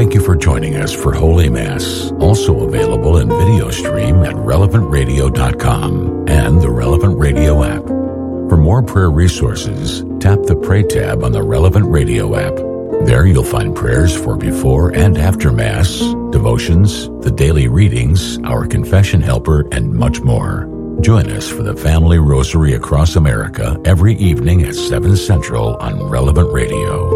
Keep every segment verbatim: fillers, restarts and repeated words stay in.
Thank you for joining us for Holy Mass, also available in video stream at relevant radio dot com and the Relevant Radio app. For more prayer resources, tap the Pray tab on the Relevant Radio app. There you'll find prayers for before and after Mass, devotions, the daily readings, our confession helper, and much more. Join us for the Family Rosary across America every evening at seven Central on Relevant Radio.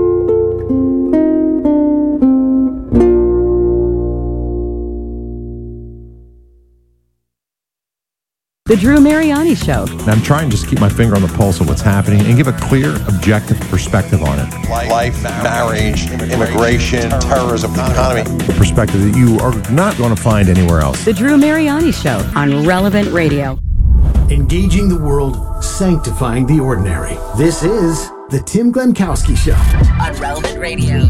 The Drew Mariani Show. And I'm trying to just keep my finger on the pulse of what's happening and give a clear, objective perspective on it. Life, marriage, immigration, terrorism, economy. The perspective that you are not going to find anywhere else. The Drew Mariani Show on Relevant Radio. Engaging the world, sanctifying the ordinary. This is the Tim Glemkowski Show on Relevant Radio.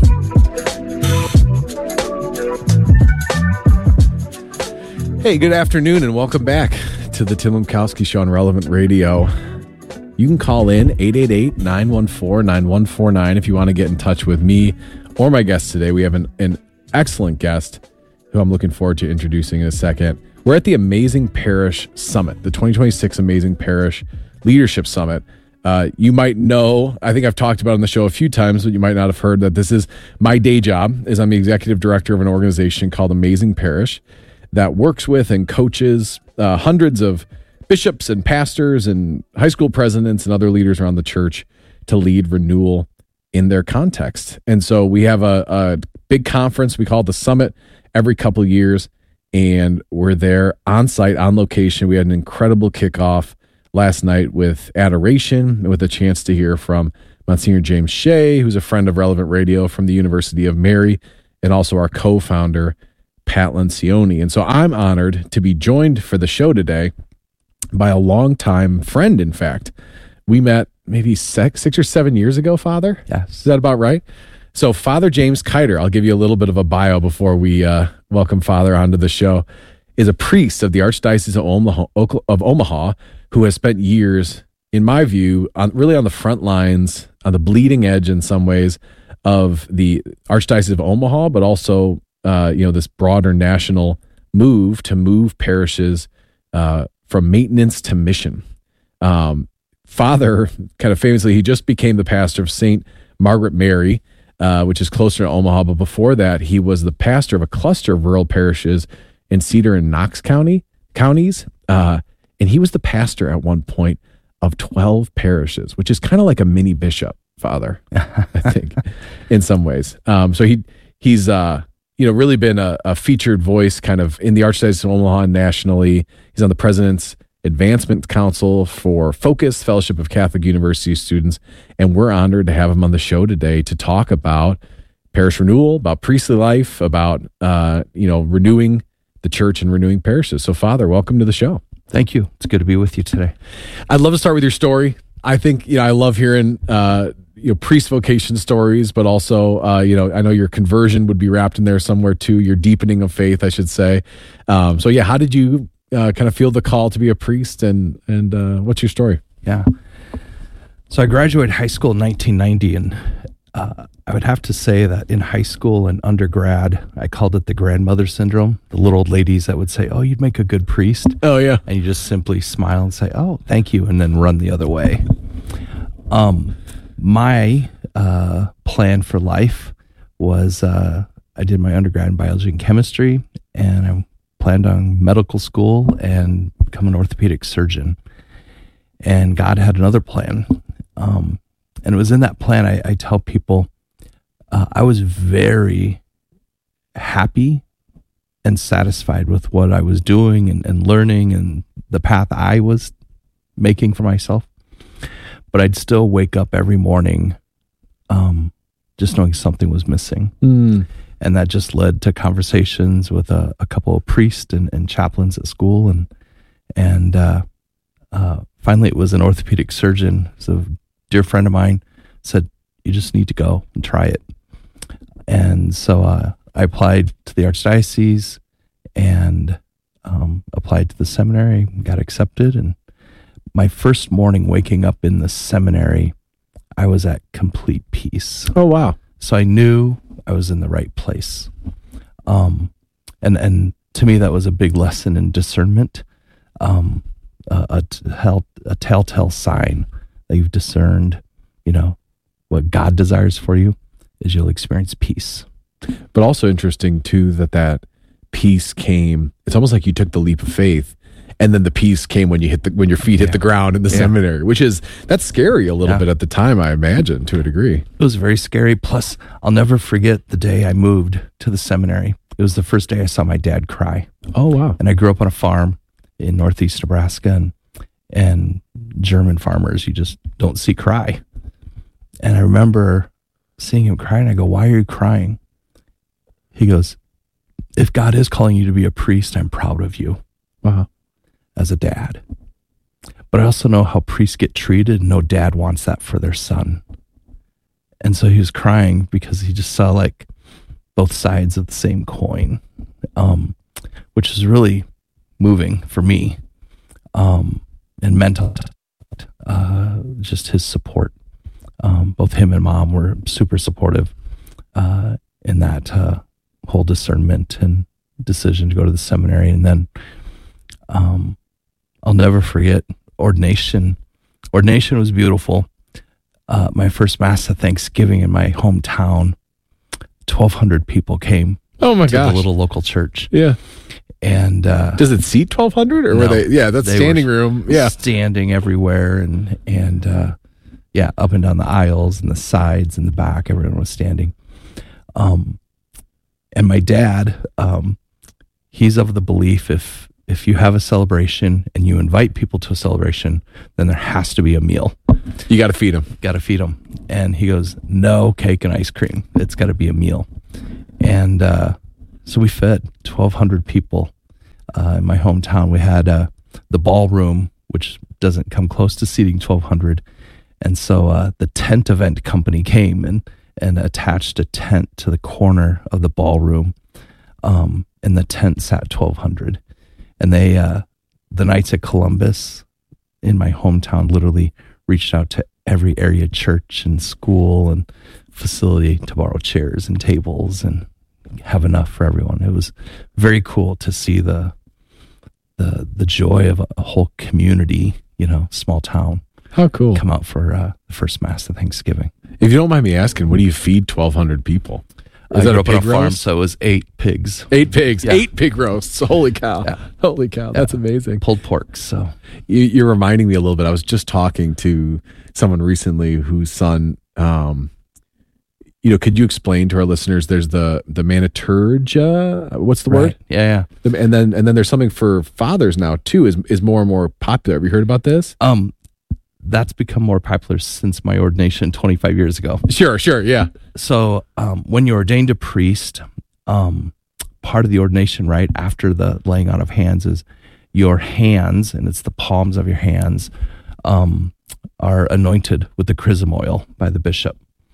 Hey, good afternoon and welcome back to the Tim Glemkowski Show on Relevant Radio. You can call in eight eight eight, nine one four, nine one four nine if you want to get in touch with me or my guest today. We have an, an excellent guest who I'm looking forward to introducing in a second. We're at the Amazing Parish Summit, the twenty twenty-six Amazing Parish Leadership Summit. Uh, you might know, I think I've talked about it on the show a few times, but you might not have heard that this is my day job, is I'm the executive director of an organization called Amazing Parish that works with and coaches uh, hundreds of bishops and pastors and high school presidents and other leaders around the church to lead renewal in their context. And so we have a, a big conference. We call it the Summit every couple of years, and we're there on site, on location. We had an incredible kickoff last night with adoration, with a chance to hear from Monsignor James Shea, who's a friend of Relevant Radio from the University of Mary, and also our co-founder, Pat Lencioni. And so I'm honored to be joined for the show today by a longtime friend, in fact. We met maybe six, six or seven years ago, Father? Yes. Is that about right? So Father James Kiter, I'll give you a little bit of a bio before we uh, welcome Father onto the show, is a priest of the Archdiocese of Omaha, of Omaha who has spent years, in my view, on really on the front lines, on the bleeding edge in some ways, of the Archdiocese of Omaha, but also Uh, you know, this broader national move to move parishes uh, from maintenance to mission. Um, Father, kind of famously, he just became the pastor of Saint Margaret Mary, uh, which is closer to Omaha. But before that, he was the pastor of a cluster of rural parishes in Cedar and Knox County counties. Uh, and he was the pastor at one point of twelve parishes, which is kind of like a mini bishop, Father, I think, in some ways. Um, so he he's... Uh, you know, really been a, a featured voice kind of in the Archdiocese of Omaha nationally. He's on the President's Advancement Council for Focus, Fellowship of Catholic University Students, and we're honored to have him on the show today to talk about parish renewal, about priestly life, about, uh, you know, renewing the church and renewing parishes. So, Father, welcome to the show. Thank you. It's good to be with you today. I'd love to start with your story. I think, you know, I love hearing, uh, you know, priest vocation stories, but also, uh, you know, I know your conversion would be wrapped in there somewhere too, your deepening of faith, I should say. Um, so yeah, how did you uh, kind of feel the call to be a priest, and, and uh, what's your story? Yeah. So I graduated high school in nineteen ninety, and uh, I would have to say that in high school and undergrad, I called it the grandmother syndrome, the little old ladies that would say, oh, you'd make a good priest. Oh yeah. And you just simply smile and say, oh, thank you, and then run the other way. Um, My uh, plan for life was uh, I did my undergrad in biology and chemistry, and I planned on medical school and become an orthopedic surgeon. And God had another plan. Um, and it was in that plan, I, I tell people, uh, I was very happy and satisfied with what I was doing and, and learning and the path I was making for myself. But I'd still wake up every morning um, just knowing something was missing. Mm. And that just led to conversations with a, a couple of priests and, and chaplains at school. And and uh, uh, finally, it was an orthopedic surgeon. So a dear friend of mine said, you just need to go and try it. And so uh, I applied to the Archdiocese and um, applied to the seminary, got accepted. And my first morning waking up in the seminary, I was at complete peace. Oh, wow. So I knew I was in the right place. Um, and, and to me, that was a big lesson in discernment. Um, a, a, tell, a telltale sign that you've discerned, you know, what God desires for you is you'll experience peace. But also interesting too, that that peace came, it's almost like you took the leap of faith, and then the peace came when you hit the, when your feet hit Yeah. the ground in the Yeah. seminary, which is, that's scary a little Yeah. bit at the time, I imagine, to a degree. It was very scary. Plus, I'll never forget the day I moved to the seminary. It was the first day I saw my dad cry. Oh, wow. And I grew up on a farm in northeast Nebraska, and, and German farmers, you just don't see cry. And I remember seeing him cry, and I go, "Why are you crying?" He goes, "If God is calling you to be a priest, I'm proud of you Wow. as a dad. But I also know how priests get treated, and no dad wants that for their son." And so he was crying because he just saw like both sides of the same coin, um, which is really moving for me, um, and mental, uh, just his support. Um, both him and mom were super supportive uh, in that uh, whole discernment and decision to go to the seminary. And then um, I'll never forget ordination. Ordination was beautiful. Uh, my first Mass of Thanksgiving in my hometown, twelve hundred people came Oh my to gosh. the little local church. Yeah. And uh, Does it seat twelve hundred or were No. they, yeah, that's They standing were room. Yeah. standing everywhere, and and uh, yeah, up and down the aisles and the sides and the back, everyone was standing. Um, and my dad, um, he's of the belief if if you have a celebration and you invite people to a celebration, then there has to be a meal. You got to feed them. Got to feed them. And he goes, "No cake and ice cream. It's got to be a meal." And uh, so we fed twelve hundred people uh, in my hometown. We had uh, the ballroom, which doesn't come close to seating twelve hundred. And so uh, the tent event company came and, and attached a tent to the corner of the ballroom. Um, and the tent sat twelve hundred. And they, uh, the Knights of Columbus in my hometown literally reached out to every area church and school and facility to borrow chairs and tables and have enough for everyone. It was very cool to see the the the joy of a, a whole community, you know, small town, How cool. come out for uh, the first Mass of Thanksgiving. If you don't mind me asking, what do you feed twelve hundred people? I Is that grew a up on a pig farm, roast? so it was eight pigs, Eight pigs, Yeah. eight pig roasts. Holy cow. Yeah. Holy cow. That's amazing. pulled pork. So You, you're reminding me a little bit. I was just talking to someone recently whose son, um, you know, could you explain to our listeners, there's the, the Maniturgia, what's the right. word? Yeah, yeah. The- And then, and then there's something for fathers now too, is, is more and more popular. Have you heard about this? Um, that's become more popular since my ordination twenty-five years ago. Sure, sure. Yeah. So um, when you're ordained a priest, um, part of the ordination, right after the laying on of hands, is your hands, and it's the palms of your hands, um, are anointed with the chrism oil by the bishop.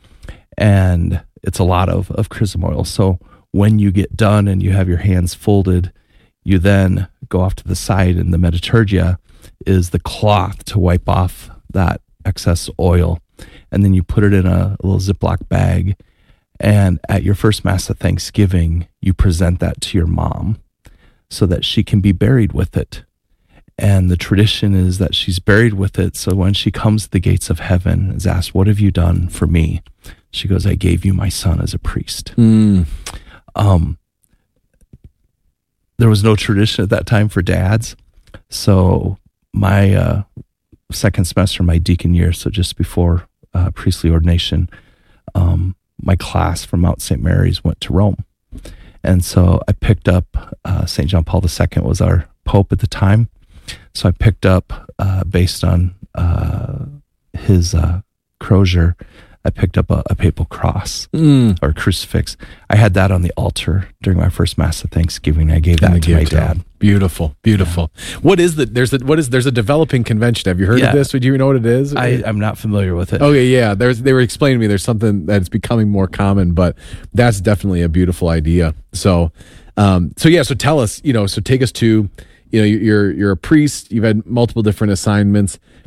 And it's a lot of, of chrism oil. So when you get done and you have your hands folded, you then go off to the side, and the Maniturgia is the cloth to wipe off that excess oil. And then you put it in a, a little Ziploc bag. And at your first Mass of Thanksgiving, you present that to your mom so that she can be buried with it. And the tradition is that she's buried with it. So when she comes to the gates of heaven, is asked, "What have you done for me?" She goes, "I gave you my son as a priest." Mm. Um, there was no tradition at that time for dads. So my uh, second semester, my deacon year, so just before uh, priestly ordination, um, my class from Mount Saint Mary's went to Rome. And so I picked up, uh, Saint John Paul the Second was our pope at the time. So I picked up, uh, based on uh, his uh, crozier, I picked up a, a papal cross Mm. or crucifix. I had that on the altar during my first Mass of Thanksgiving. I gave that And to they my give to dad. him. Beautiful, beautiful. What is the there's a what is there's a developing convention? Have you heard Yeah. of this? Do you know what it is? I, I'm not familiar with it. Okay, yeah. There's they were explaining to me there's something that's becoming more common, but that's definitely a beautiful idea. So, um, so yeah. So tell us, you know, so take us to, you know, you're you're a priest. You've had multiple different assignments.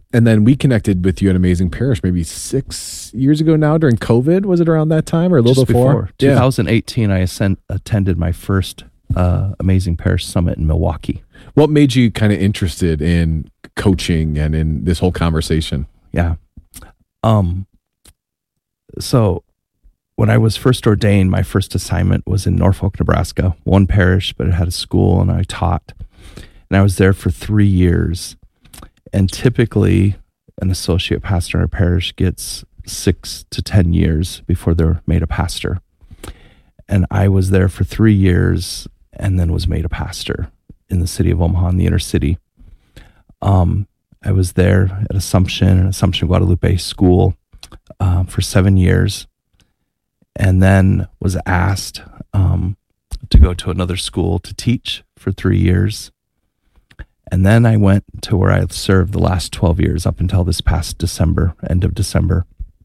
and then we connected with you at Amazing Parish maybe six years ago now during COVID. Was it around that time or a little Just before? before. twenty eighteen, I ascend, attended my first uh, Amazing Parish Summit in Milwaukee. What made you kind of interested in coaching and in this whole conversation? Yeah. Um. So when I was first ordained, my first assignment was in Norfolk, Nebraska, one parish, but it had a school, and I taught. And I was there for three years. And typically, an associate pastor in a parish gets six to ten years before they're made a pastor. And I was there for three years and then was made a pastor in the city of Omaha, in the inner city. Um, I was there at Assumption and Assumption Guadalupe School uh, for seven years, and then was asked um, to go to another school to teach for three years. And then I went to where I served the last twelve years up until this past December, end of December.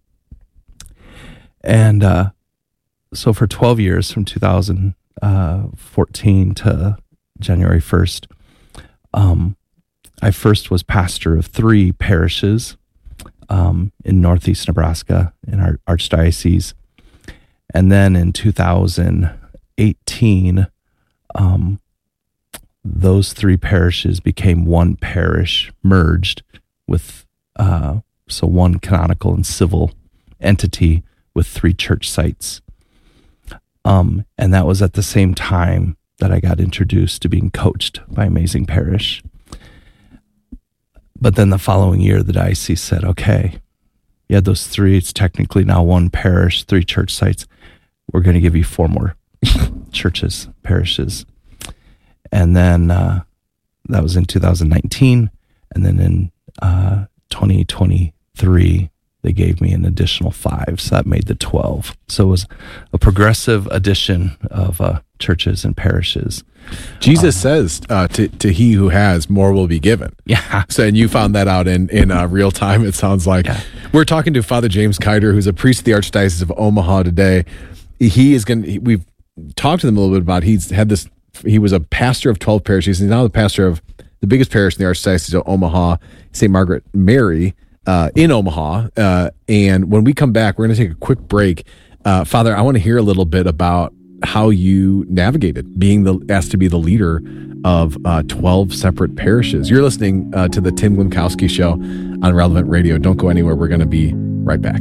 And uh, so for twelve years, from two thousand fourteen to January first, um, I first was pastor of three parishes um, in Northeast Nebraska in our archdiocese. And then in two thousand eighteen, um, those three parishes became one parish, merged with, uh, so one canonical and civil entity with three church sites. Um, and that was at the same time that I got introduced to being coached by Amazing Parish. But then the following year, the diocese said, okay, you had those three, it's technically now one parish, three church sites. We're going to give you four more churches, parishes. And then uh, that was in two thousand nineteen. And then in uh, twenty twenty-three, they gave me an additional five. So that made the twelve. So it was a progressive addition of uh, churches and parishes. Jesus um, says uh, to, to he who has, more will be given. Yeah. So, and you found that out in, in uh, real time, it sounds like. Yeah. We're talking to Father James Kiter, who's a priest of the Archdiocese of Omaha today. He is going to, we've talked to them a little bit about, he's had this, he was a pastor of twelve parishes. He's now the pastor of the biggest parish in the Archdiocese of Omaha, Saint Margaret Mary, uh, in Omaha. Uh, and when we come back, we're going to take a quick break. Uh, Father, I want to hear a little bit about how you navigated being the asked to be the leader of uh, twelve separate parishes. You're listening uh, to the Tim Glemkowski Show on Relevant Radio. Don't go anywhere. We're going to be right back.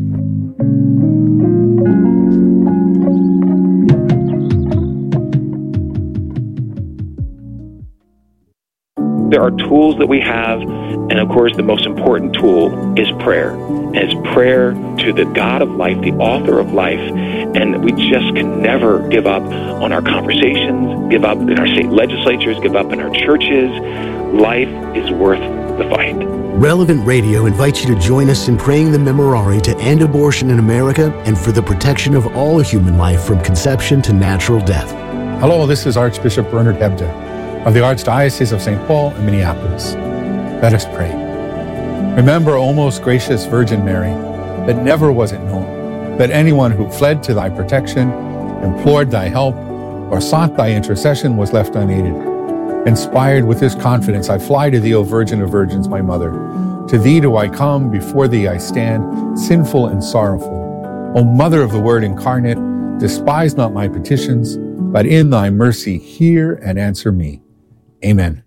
There are tools that we have, and of course the most important tool is prayer. And it's prayer to the God of life, the author of life, and we just can never give up on our conversations, give up in our state legislatures, give up in our churches. Life is worth the fight. Relevant Radio invites you to join us in praying the Memorare to end abortion in America and for the protection of all human life from conception to natural death. Hello, this is Archbishop Bernard Hebda of the Archdiocese of Saint Paul and Minneapolis. Let us pray. Remember, O most gracious Virgin Mary, that never was it known that anyone who fled to thy protection, implored thy help, or sought thy intercession was left unaided. Inspired with this confidence, I fly to thee, O Virgin of Virgins, my mother. To thee do I come, before thee I stand, sinful and sorrowful. O Mother of the Word incarnate, despise not my petitions, but in thy mercy hear and answer me. Amen.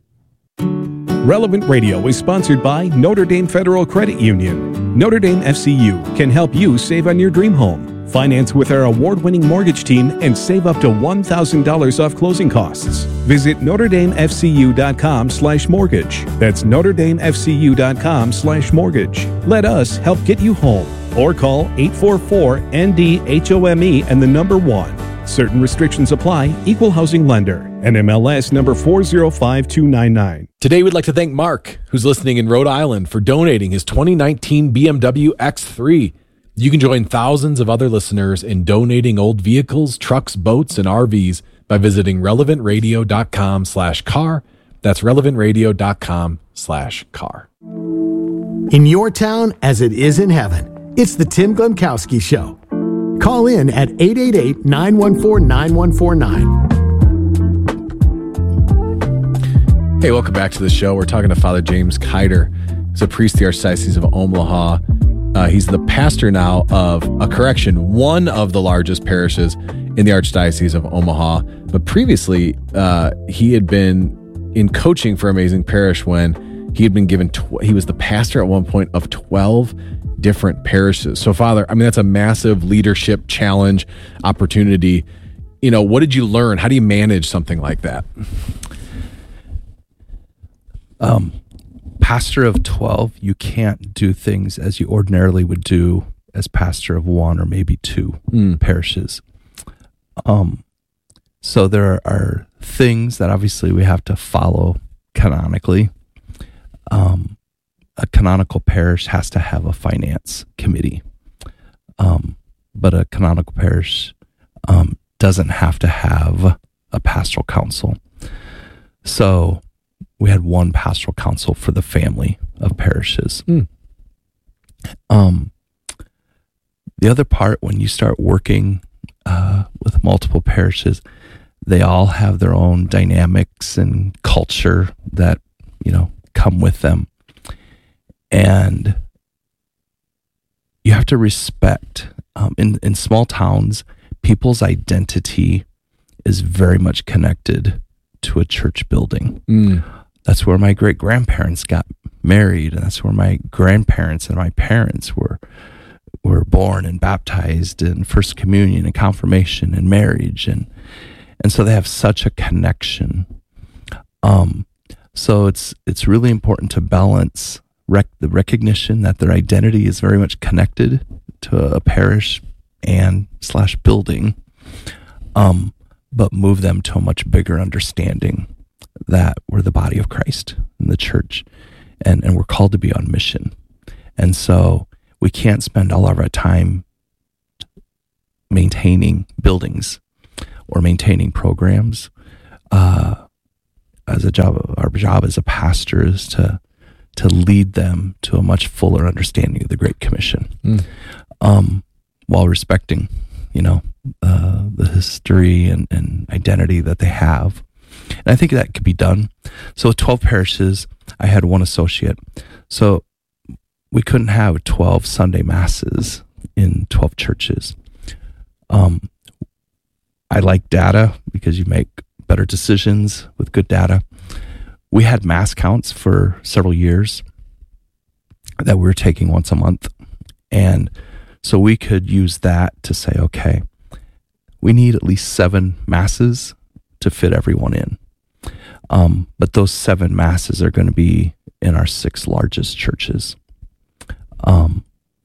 Relevant Radio is sponsored by Notre Dame Federal Credit Union. Notre Dame F C U can help you save on your dream home. Finance with our award-winning mortgage team and save up to one thousand dollars off closing costs. Visit Notre Dame F C U dot com slash mortgage. That's Notre Dame F C U dot com slash mortgage. Let us help get you home. Or call eight four four N D H O M E and the number one. Certain restrictions apply. Equal housing lender. N M L S number four zero five two nine nine. Today, we'd like to thank Mark, who's listening in Rhode Island, for donating his twenty nineteen B M W X three. You can join thousands of other listeners in donating old vehicles, trucks, boats, and R Vs by visiting relevant radio dot com slash car. That's relevant radio dot com slash car. In your town, as it is in heaven, it's the Tim Glemkowski Show. Call in at eight eight eight, nine one four, nine one four nine. Hey, welcome back to the show. We're talking to Father James Kiter, He's a priest of the Archdiocese of Omaha. Uh, he's the pastor now of a correction, one of the largest parishes in the Archdiocese of Omaha. But previously, uh, he had been in coaching for Amazing Parish when he had been given, tw- he was the pastor at one point of twelve different parishes. So, Father, I mean, that's a massive leadership challenge opportunity. You know, what did you learn? How do you manage something like that? Um, pastor of twelve, you can't do things as you ordinarily would do as pastor of one or maybe two mm. parishes. Um, so there are things that obviously we have to follow canonically. Um, a canonical parish has to have a finance committee, um, but a canonical parish um, doesn't have to have a pastoral council. So we had one pastoral council for the family of parishes. Mm. Um, the other part, when you start working uh, with multiple parishes, they all have their own dynamics and culture that, you know, come with them. And you have to respect, um, in, in small towns, people's identity is very much connected to a church building. Mm. That's where my great grandparents got married, and that's where my grandparents and my parents were were born and baptized, and First Communion and confirmation and marriage, and and so they have such a connection. Um, so it's it's really important to balance rec- the recognition that their identity is very much connected to a parish and slash building, um, but move them to a much bigger understanding that we're the body of Christ in the church, and, and we're called to be on mission. And so we can't spend all of our time maintaining buildings or maintaining programs. Uh, as a job, our job as a pastor is to to lead them to a much fuller understanding of the Great Commission, mm. um, while respecting, you know, uh, the history and, and identity that they have. And I think that could be done. So with twelve parishes, I had one associate. So we couldn't have twelve Sunday masses in twelve churches. Um, I like data because you make better decisions with good data. We had mass counts for several years that we were taking once a month. And so we could use that to say, okay, we need at least seven masses to fit everyone in. Um, but those seven masses are going to be in our six largest churches. Um,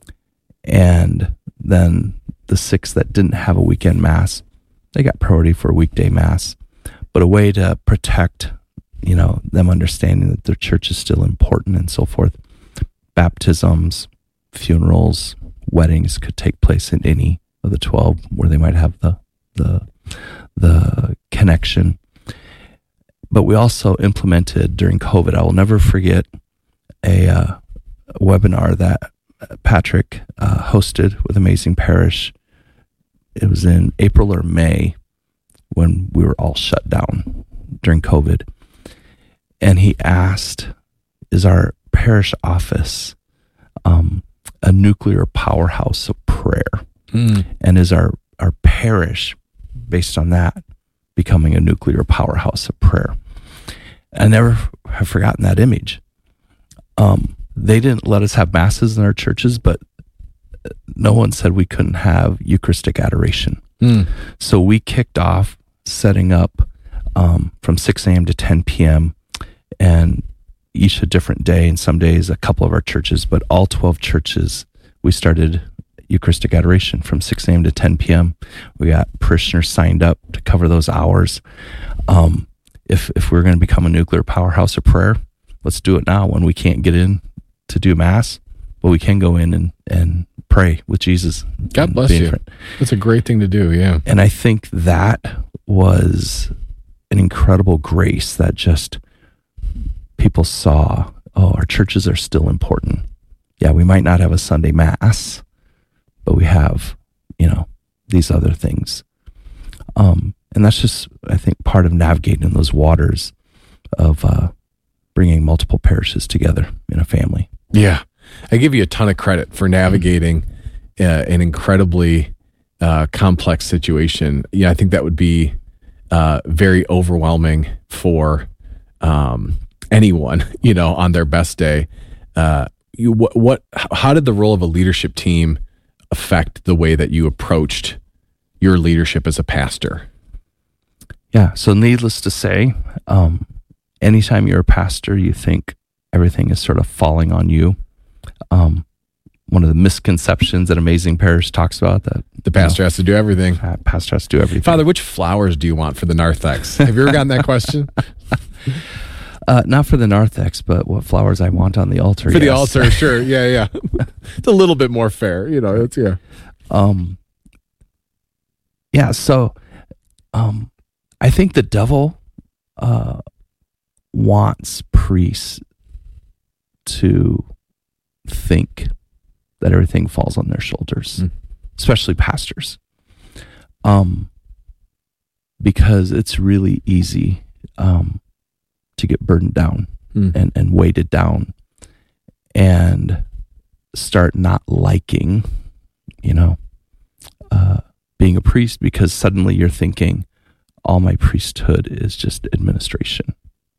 and then the six that didn't have a weekend mass, they got priority for a weekday mass, but a way to protect, you know, them understanding that their church is still important and so forth. Baptisms, funerals, weddings could take place in any of the twelve where they might have the, the, the connection. But we also implemented during COVID, I will never forget a, uh, a webinar that Patrick uh, hosted with Amazing Parish. It was in April or May when we were all shut down during COVID. And he asked, is our parish office um, a nuclear powerhouse of prayer? Mm. And is our, our parish, based on that, becoming a nuclear powerhouse of prayer? I never have forgotten that image. Um, they didn't let us have masses in our churches, but no one said we couldn't have Eucharistic adoration. Mm. So we kicked off setting up um, from six a.m. to ten p.m. and each a different day, and some days a couple of our churches, but all twelve churches, we started Eucharistic adoration from six a.m. to ten p.m. We got parishioners signed up to cover those hours. Um, if if we're going to become a nuclear powerhouse of prayer, let's do it now when we can't get in to do mass, but we can go in and, and pray with Jesus. God bless you. That's a great thing to do, yeah. And I think that was an incredible grace that just people saw, oh, our churches are still important. Yeah, we might not have a Sunday mass, but we have, you know, these other things. Um, and that's just, I think, part of navigating those waters of uh, bringing multiple parishes together in a family. Yeah. I give you a ton of credit for navigating uh, an incredibly uh, complex situation. Yeah, I think that would be uh, very overwhelming for um, anyone, you know, on their best day. Uh, you, what, what, how did the role of a leadership team affect the way that you approached your leadership as a pastor? Yeah. So needless to say, um, anytime you're a pastor, you think everything is sort of falling on you. Um, one of the misconceptions that Amazing Parish talks about, that the pastor you know, has to do everything. Pastor has to do everything. Father, which flowers do you want for the narthex? Have you ever gotten that question? Uh, not for the narthex, but what flowers I want on the altar. For yes. the altar, sure. Yeah, yeah. It's a little bit more fair, you know. It's yeah. Um. Yeah. So, um, I think the devil, uh, wants priests to think that everything falls on their shoulders, mm. especially pastors. Um, because it's really easy, um, to get burdened down mm. and, and weighted down and start not liking, you know, uh, being a priest, because suddenly you're thinking all my priesthood is just administration.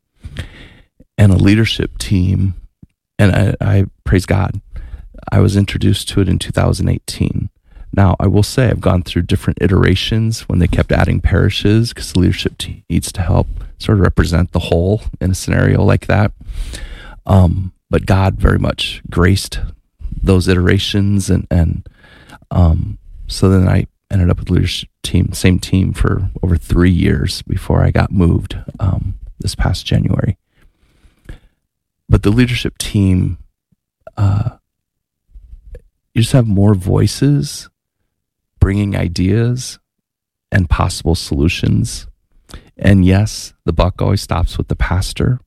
And a leadership team, and I, I praise God, I was introduced to it in two thousand eighteen. Now, I will say I've gone through different iterations when they kept adding parishes, because the leadership team needs to help sort of represent the whole in a scenario like that. Um, but God very much graced those iterations. And, and um, so then I ended up with the leadership team, same team for over three years before I got moved um, this past January. But the leadership team, uh, you just have more voices bringing ideas and possible solutions. And yes, the buck always stops with the pastor.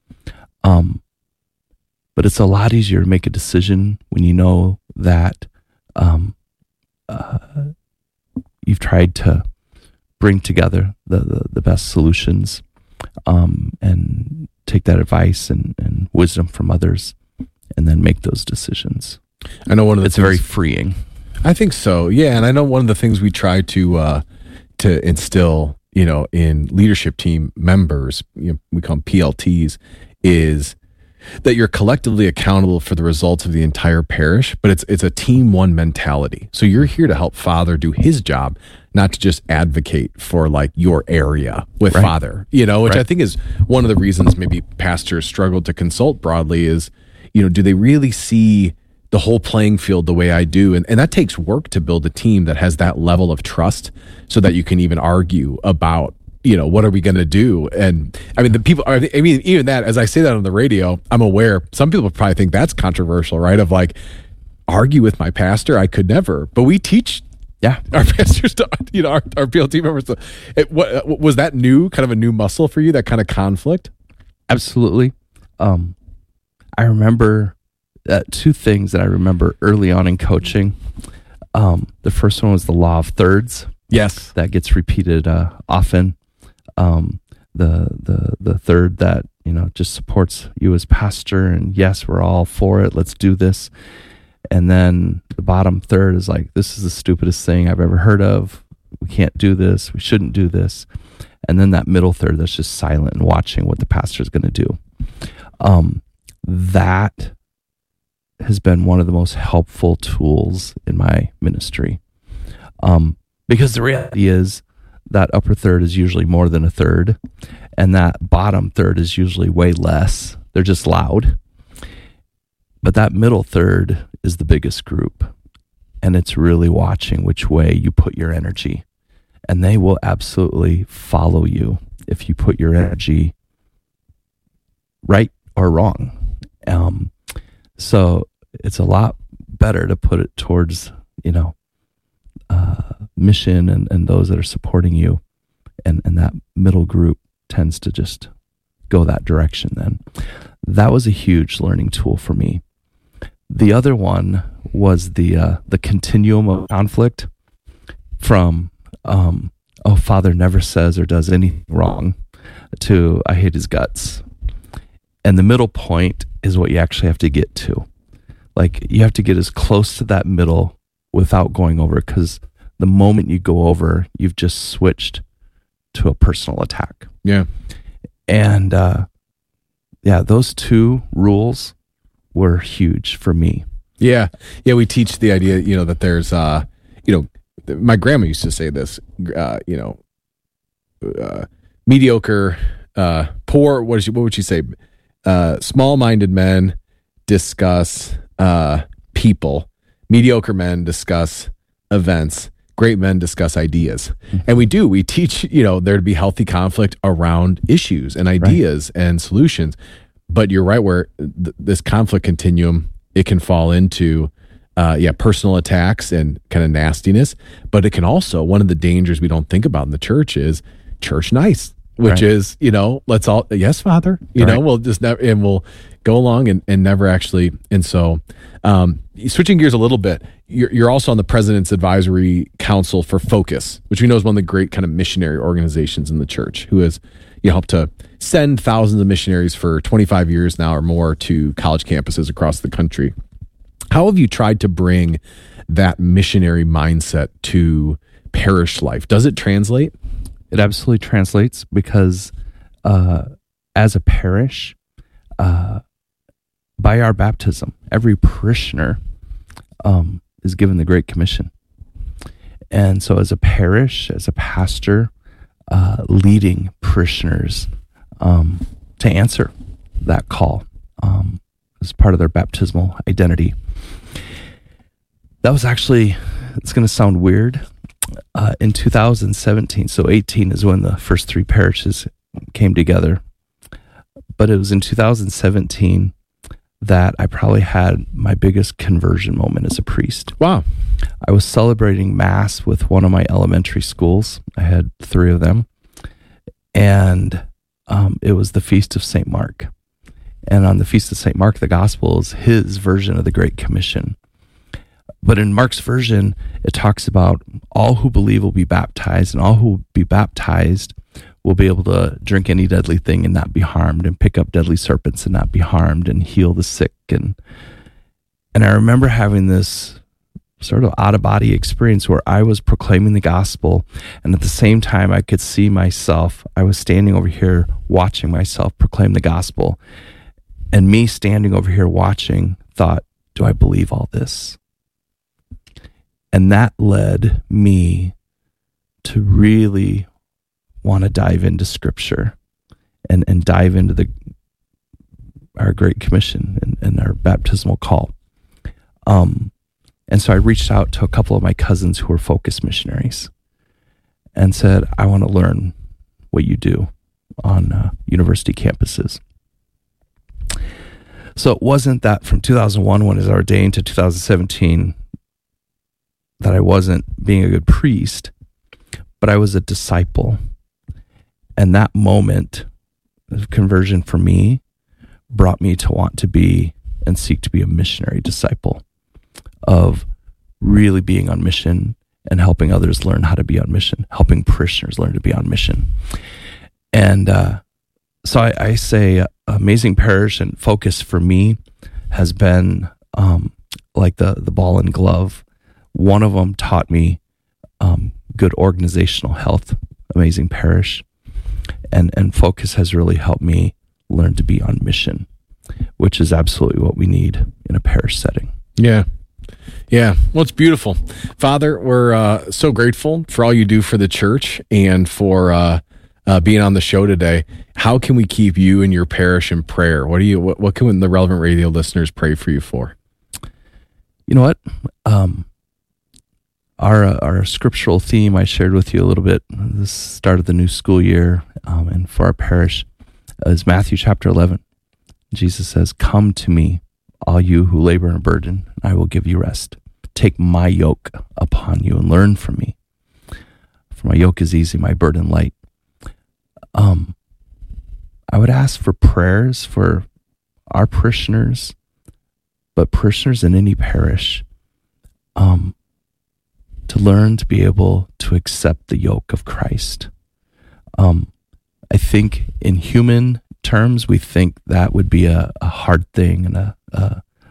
Um, but it's a lot easier to make a decision when you know that um, uh, you've tried to bring together the, the, the best solutions um, and take that advice and, and wisdom from others and then make those decisions. I know one of the it's things, very freeing. I think so. Yeah. And I know one of the things we try to, uh, to instill, you know, in leadership team members, you know, we call them P L Ts, is that you're collectively accountable for the results of the entire parish, but it's, it's a team one mentality. So you're here to help Father do his job, not to just advocate for like your area with right. Father, you know, which right. I think is one of the reasons maybe pastors struggle to consult broadly is, you know, do they really see the whole playing field the way I do? And, and that takes work to build a team that has that level of trust so that you can even argue about, you know, what are we going to do? And I mean, the people, I mean, even that, as I say that on the radio, I'm aware some people probably think that's controversial, right? Of like, argue with my pastor? I could never. But we teach yeah, our pastors to, you know, our, our P L T members. To, it, what, was that new, kind of a new muscle for you, that kind of conflict? Absolutely. Um, I remember Uh, two things that I remember early on in coaching. Um, the first one was the law of thirds. Yes, that gets repeated uh, often. Um, the the the third that you know just supports you as pastor, and yes, we're all for it. Let's do this. And then the bottom third is like, this is the stupidest thing I've ever heard of. We can't do this. We shouldn't do this. And then that middle third that's just silent and watching what the pastor is going to do. Um, that has been one of the most helpful tools in my ministry. Um, because the reality is that upper third is usually more than a third, and that bottom third is usually way less. They're just loud. But that middle third is the biggest group, and it's really watching which way you put your energy. And they will absolutely follow you if you put your energy right or wrong. Um, So it's a lot better to put it towards, you know, uh, mission and, and those that are supporting you. And, and that middle group tends to just go that direction then. That was a huge learning tool for me. The other one was the uh, the continuum of conflict from, um, oh, Father never says or does anything wrong, to I hate his guts. And the middle point is what you actually have to get to. Like you have to get as close to that middle without going over, because the moment you go over, you've just switched to a personal attack. Yeah. And uh, yeah, those two rules were huge for me. Yeah. Yeah. We teach the idea, you know, that there's, uh, you know, my grandma used to say this, uh, you know, uh, mediocre, uh, poor, what, is she, what would she say? Uh, small-minded men discuss uh, people. Mediocre men discuss events. Great men discuss ideas. Mm-hmm. And we do. We teach, you know, there to be healthy conflict around issues and ideas right. and solutions. But you're right, where th- this conflict continuum, it can fall into, uh, yeah, personal attacks and kind of nastiness. But it can also, one of the dangers we don't think about in the church is church nice, which right. is, you know, let's all, yes, Father, you right. know, we'll just never, and we'll go along and, and never actually. And so, um, switching gears a little bit, you're, you're also on the President's Advisory Council for Focus, which we know is one of the great kind of missionary organizations in the church, who has, you know, helped to send thousands of missionaries for twenty-five years now or more to college campuses across the country. How have you tried to bring that missionary mindset to parish life? Does it translate? It absolutely translates, because uh, as a parish, uh, by our baptism, every parishioner um, is given the Great Commission. And so as a parish, as a pastor, uh, leading parishioners um, to answer that call um, as part of their baptismal identity. That was actually, it's going to sound weird, uh, in two thousand seventeen, so eighteen is when the first three parishes came together. But it was in two thousand seventeen that I probably had my biggest conversion moment as a priest. Wow. I was celebrating Mass with one of my elementary schools. I had three of them. And um, it was the Feast of Saint Mark. And on the Feast of Saint Mark, the Gospel is his version of the Great Commission. But in Mark's version, it talks about all who believe will be baptized, and all who will be baptized will be able to drink any deadly thing and not be harmed, and pick up deadly serpents and not be harmed, and heal the sick. And and I remember having this sort of out-of-body experience where I was proclaiming the gospel, and at the same time I could see myself, I was standing over here watching myself proclaim the gospel, and me standing over here watching thought, do I believe all this? And that led me to really want to dive into Scripture and, and dive into the our Great Commission and, and our baptismal call. Um, and so I reached out to a couple of my cousins who were Focus missionaries and said, I want to learn what you do on uh, university campuses. So it wasn't that from two thousand one, when I was ordained, to two thousand seventeen, that I wasn't being a good priest, but I was a disciple. And that moment of conversion for me brought me to want to be and seek to be a missionary disciple, of really being on mission and helping others learn how to be on mission, helping parishioners learn to be on mission. And uh, so I, I say uh, Amazing Parish and Focus for me has been um, like the, the ball and glove. One of them taught me um, good organizational health, Amazing Parish, and and Focus has really helped me learn to be on mission, which is absolutely what we need in a parish setting. Yeah. Yeah. Well, it's beautiful. Father, we're uh, so grateful for all you do for the church and for uh, uh, being on the show today. How can we keep you and your parish in prayer? What do you? What, what can the Relevant Radio listeners pray for you for? You know what? Um, Our uh, our scriptural theme I shared with you a little bit at the start of the new school year, um, and for our parish, uh, is Matthew chapter eleven. Jesus says, "Come to me, all you who labor and are burdened, and I will give you rest. Take my yoke upon you and learn from me. For my yoke is easy, my burden light." Um, I would ask for prayers for our parishioners, but parishioners in any parish, um. to learn to be able to accept the yoke of Christ. Um, I think in human terms, we think that would be a, a hard thing and a, a,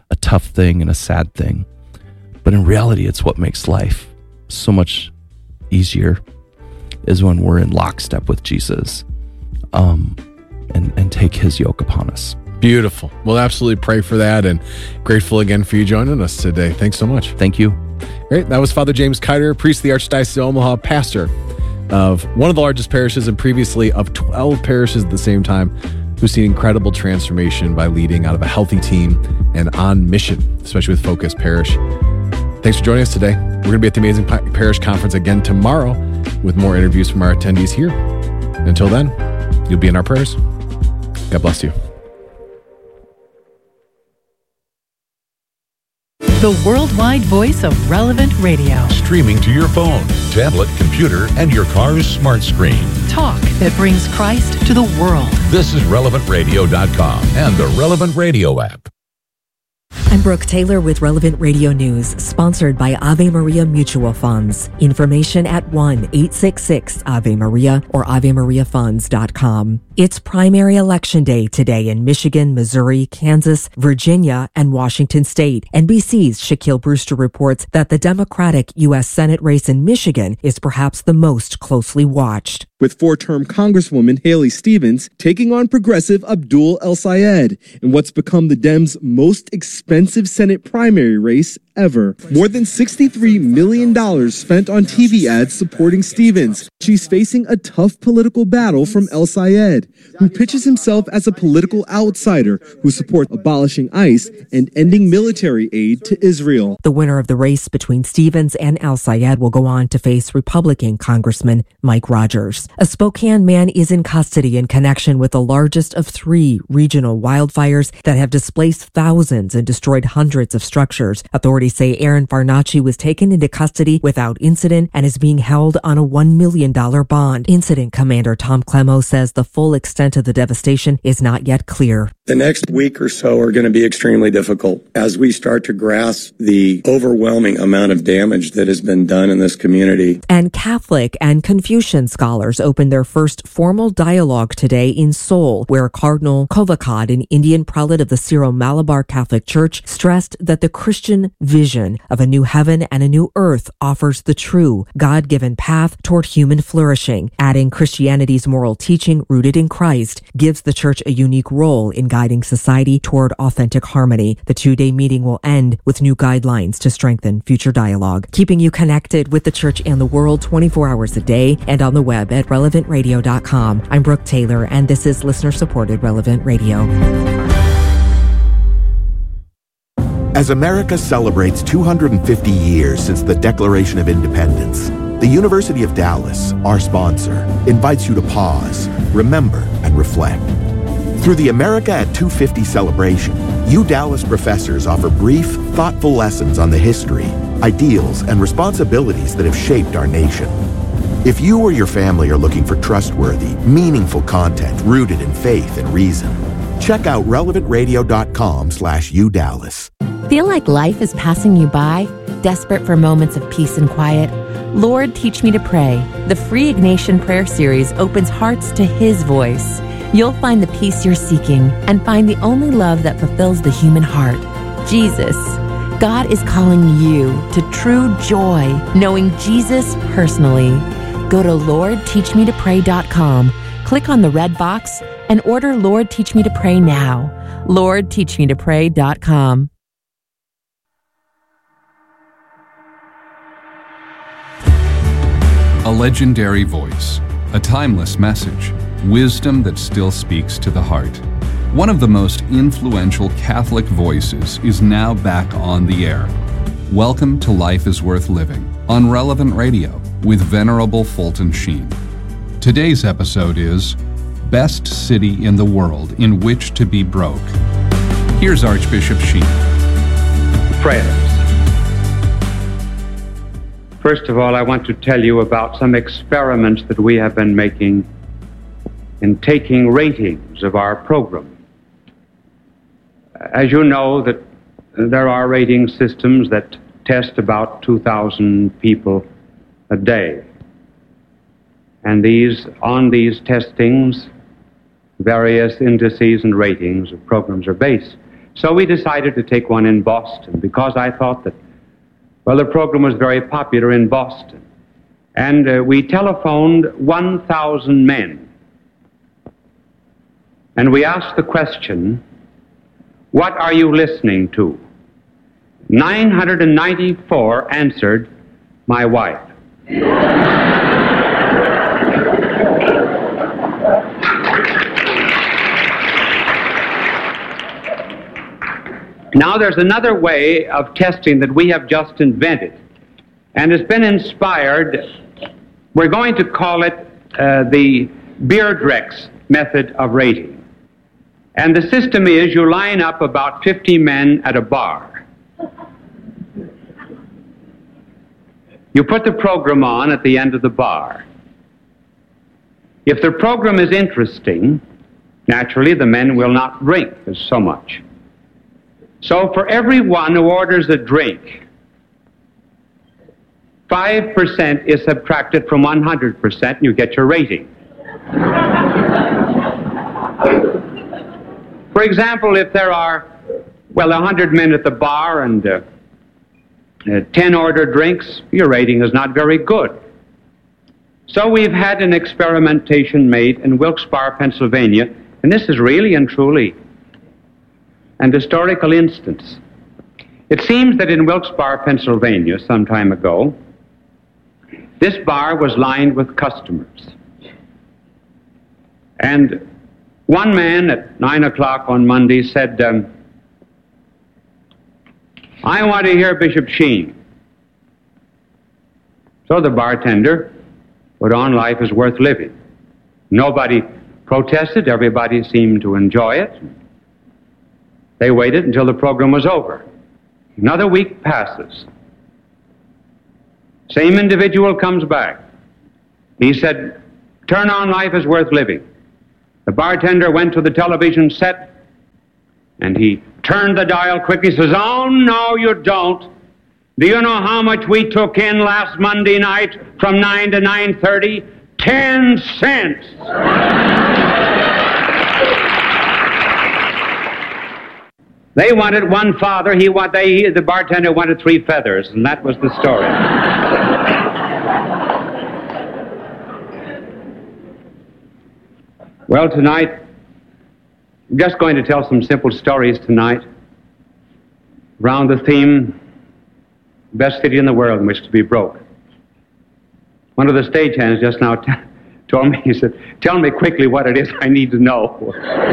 a tough thing and a sad thing. But in reality, it's what makes life so much easier is when we're in lockstep with Jesus um, and, and take his yoke upon us. Beautiful. We'll absolutely pray for that, and grateful again for you joining us today. Thanks so much. Thank you. Great. That was Father James Kiter, priest of the Archdiocese of Omaha, pastor of one of the largest parishes and previously of twelve parishes at the same time, who's seen incredible transformation by leading out of a healthy team and on mission, especially with Focus Parish. Thanks for joining us today. We're going to be at the Amazing Parish Conference again tomorrow with more interviews from our attendees here. And until then, you'll be in our prayers. God bless you. The worldwide voice of Relevant Radio. Streaming to your phone, tablet, computer, and your car's smart screen. Talk that brings Christ to the world. This is relevant radio dot com and the Relevant Radio app. I'm Brooke Taylor with Relevant Radio News, sponsored by Ave Maria Mutual Funds. Information at one eight six six Ave Maria or ave maria funds dot com. It's primary election day today in Michigan, Missouri, Kansas, Virginia, and Washington State. N B C's Shaquille Brewster reports that the Democratic U S Senate race in Michigan is perhaps the most closely watched. With four-term Congresswoman Haley Stevens taking on progressive Abdul El-Sayed in what's become the Dems' most expensive Senate primary race ever. More than sixty-three million dollars spent on T V ads supporting Stevens. She's facing a tough political battle from El-Sayed, who pitches himself as a political outsider who supports abolishing ICE and ending military aid to Israel. The winner of the race between Stevens and El-Sayed will go on to face Republican Congressman Mike Rogers. A Spokane man is in custody in connection with the largest of three regional wildfires that have displaced thousands and destroyed hundreds of structures. Authorities say Aaron Farnacci was taken into custody without incident and is being held on a one million dollars bond. Incident Commander Tom Clemo says the full extent of the devastation is not yet clear. The next week or so are going to be extremely difficult as we start to grasp the overwhelming amount of damage that has been done in this community. And Catholic and Confucian scholars opened their first formal dialogue today in Seoul, where Cardinal Kovakad, an Indian prelate of the Syro-Malabar Catholic Church, stressed that the Christian vision of a new heaven and a new earth offers the true, God-given path toward human flourishing, adding Christianity's moral teaching rooted in Christ gives the Church a unique role in guiding society toward authentic harmony. The two-day meeting will end with new guidelines to strengthen future dialogue, keeping you connected with the Church and the world twenty-four hours a day and on the web at relevant radio dot com. I'm Brooke Taylor, and this is listener-supported Relevant Radio. As America celebrates two hundred fifty years since the Declaration of Independence, the University of Dallas, our sponsor, invites you to pause, remember, and reflect. Through the America at two fifty celebration, U Dallas professors offer brief, thoughtful lessons on the history, ideals, and responsibilities that have shaped our nation. If you or your family are looking for trustworthy, meaningful content rooted in faith and reason, check out relevant radio dot com slash U Dallas. Feel like life is passing you by? Desperate for moments of peace and quiet? Lord, Teach Me to Pray. The free Ignatian Prayer Series opens hearts to His voice. You'll find the peace you're seeking and find the only love that fulfills the human heart, Jesus. God is calling you to true joy, knowing Jesus personally. Go to lord teach me to pray dot com, click on the red box, and order Lord Teach Me to Pray now. lord teach me to pray dot com. A legendary voice, a timeless message, wisdom that still speaks to the heart. One of the most influential Catholic voices is now back on the air. Welcome to Life is Worth Living on Relevant Radio with Venerable Fulton Sheen. Today's episode is Best City in the World in Which to Be Broke. Here's Archbishop Sheen. Prayers. First of all, I want to tell you about some experiments that we have been making in taking ratings of our program. As you know, that there are rating systems that test about two thousand people a day. And these, on these testings, various indices and ratings of programs are based. So we decided to take one in Boston because I thought that, well, the program was very popular in Boston. And uh, we telephoned one thousand men. And we asked the question, what are you listening to? nine hundred ninety-four answered, my wife. Now there's another way of testing that we have just invented, and it's been inspired, we're going to call it uh, the Beardrex method of rating. And the system is you line up about fifty men at a bar. You put the program on at the end of the bar. If the program is interesting, naturally the men will not drink so much. So for everyone who orders a drink, five percent is subtracted from one hundred percent and you get your rating. For example, if there are, well, one hundred men at the bar and uh, uh, ten order drinks, your rating is not very good. So we've had an experimentation made in Wilkes-Barre, Pennsylvania, and this is really and truly an historical instance. It seems that in Wilkes-Barre, Pennsylvania, some time ago, this bar was lined with customers. And one man at nine o'clock on Monday said, um, I want to hear Bishop Sheen. So the bartender put on Life is Worth Living. Nobody protested. Everybody seemed to enjoy it. They waited until the program was over. Another week passes. Same individual comes back. He said, turn on Life is Worth Living. The bartender went to the television set and he turned the dial quickly. He says, oh, no, you don't. Do you know how much we took in last Monday night from nine to nine thirty? Ten cents. They wanted one father, he want, they, the bartender wanted three feathers, and that was the story. Well, tonight, I'm just going to tell some simple stories tonight around the theme, best city in the world in which to be broke. One of the stagehands just now t- told me, he said, tell me quickly what it is I need to know.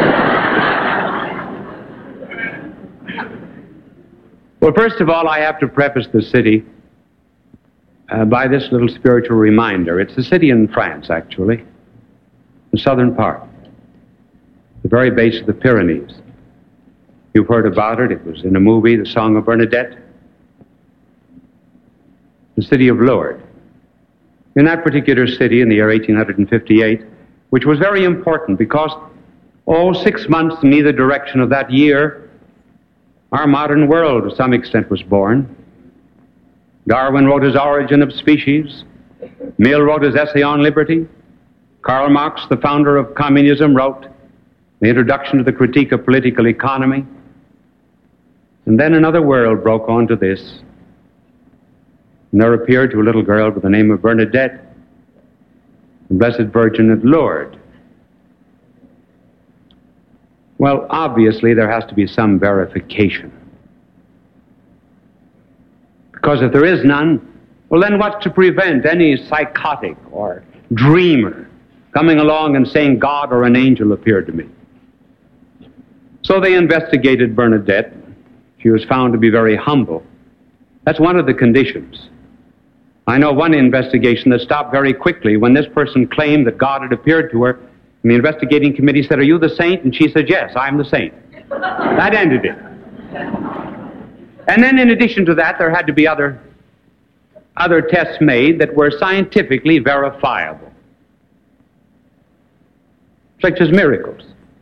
Well, first of all, I have to preface the city uh, by this little spiritual reminder. It's a city in France, actually, the southern part, the very base of the Pyrenees. You've heard about it. It was in a movie, The Song of Bernadette. The city of Lourdes. In that particular city in the year eighteen fifty-eight, which was very important because, oh, six months in either direction of that year, our modern world, to some extent, was born. Darwin wrote his Origin of Species. Mill wrote his Essay on Liberty. Karl Marx, the founder of communism, wrote the Introduction to the Critique of Political Economy. And then another world broke onto this. And there appeared to a little girl by the name of Bernadette, the Blessed Virgin at Lourdes. Well, obviously, there has to be some verification. Because if there is none, well, then what's to prevent any psychotic or dreamer coming along and saying God or an angel appeared to me? So they investigated Bernadette. She was found to be very humble. That's one of the conditions. I know one investigation that stopped very quickly when this person claimed that God had appeared to her. And the investigating committee said, are you the saint? And she said, yes, I'm the saint. That ended it. And then in addition to that, there had to be other, other tests made that were scientifically verifiable, such as miracles.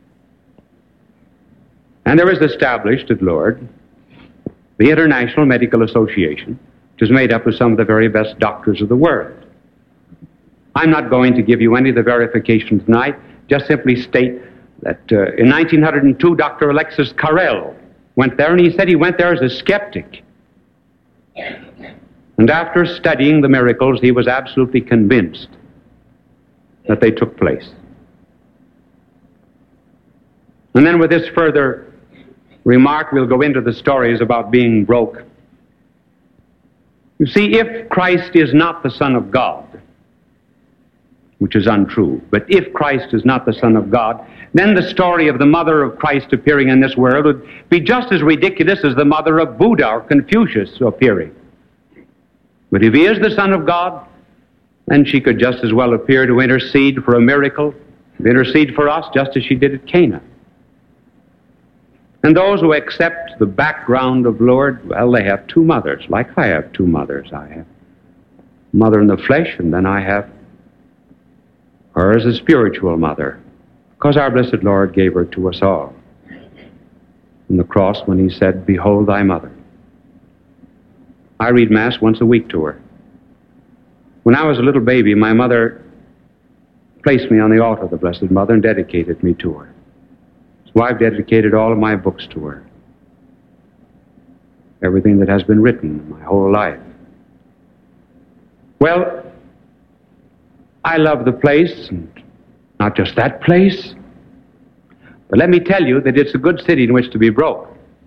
And there is established at Lourdes the International Medical Association, which is made up of some of the very best doctors of the world. I'm not going to give you any of the verification tonight, just simply state that uh, in nineteen oh two, Doctor Alexis Carrel went there, and he said he went there as a skeptic. And after studying the miracles, he was absolutely convinced that they took place. And then with this further remark, we'll go into the stories about being broke. You see, if Christ is not the Son of God, which is untrue, but if Christ is not the Son of God, then the story of the mother of Christ appearing in this world would be just as ridiculous as the mother of Buddha or Confucius appearing. But if he is the Son of God, then she could just as well appear to intercede for a miracle, to intercede for us, just as she did at Cana. And those who accept the background of Lord, well, they have two mothers, like I have two mothers. I have mother in the flesh, and then I have her as a spiritual mother, because our blessed Lord gave her to us all on the cross when he said, "Behold thy mother." I read Mass once a week to her. When I was a little baby, my mother placed me on the altar of the Blessed Mother and dedicated me to her. So I've dedicated all of my books to her. Everything that has been written my whole life. Well, I love the place, and not just that place, but let me tell you that it's a good city in which to be broke.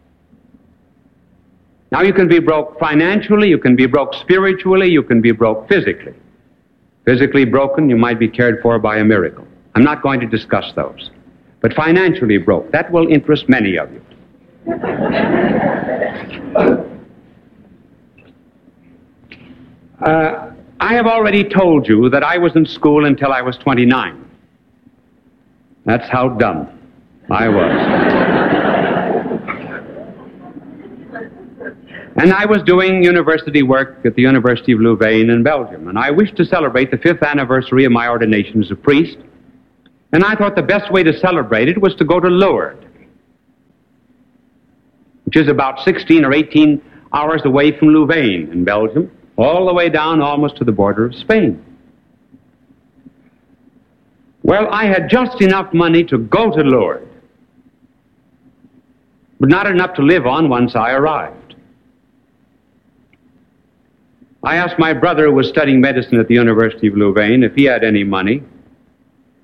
Now, you can be broke financially, you can be broke spiritually, you can be broke physically. Physically broken, you might be cared for by a miracle. I'm not going to discuss those. But financially broke, that will interest many of you. Uh, I have already told you that I was in school until I was twenty-nine. That's how dumb I was. And I was doing university work at the University of Louvain in Belgium, and I wished to celebrate the fifth anniversary of my ordination as a priest, and I thought the best way to celebrate it was to go to Lourdes, which is about sixteen or eighteen hours away from Louvain in Belgium, all the way down almost to the border of Spain. Well, I had just enough money to go to Lourdes, but not enough to live on once I arrived. I asked my brother, who was studying medicine at the University of Louvain, if he had any money,